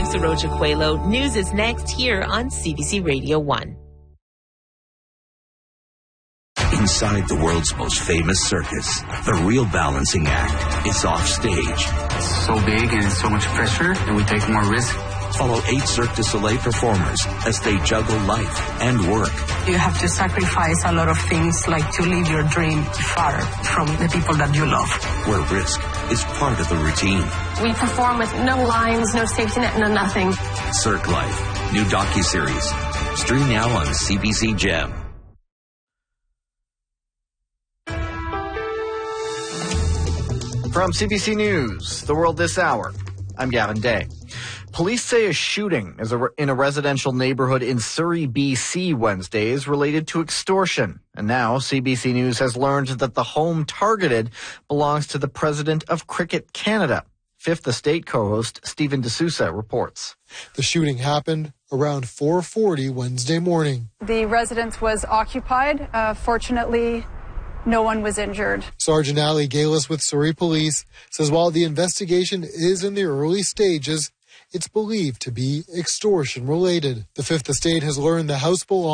Saroja Coelho. News is next here on CBC Radio 1. Inside the world's most famous circus, the real balancing act is off stage. It's so big and so much pressure, and we take more risk. Follow 8 Cirque du Soleil performers as they juggle life and work. You have to sacrifice a lot of things, like to live your dream far from the people that you love. Where risk is part of the routine. We perform with no lines, no safety net, no nothing. Cirque Life, new docuseries. Stream now on CBC Gem. From CBC News, The World This Hour, I'm Gavin Day. Police say a shooting in a residential neighborhood in Surrey, BC Wednesday is related to extortion. And now CBC News has learned that the home targeted belongs to the president of Cricket Canada. Fifth Estate co-host Stephen D'Souza reports. The shooting happened around 4:40 Wednesday morning. The residence was occupied. Fortunately, no one was injured. Sergeant Ali Galis with Surrey Police says while the investigation is in the early stages, it's believed to be extortion related. The Fifth Estate has learned the house belongs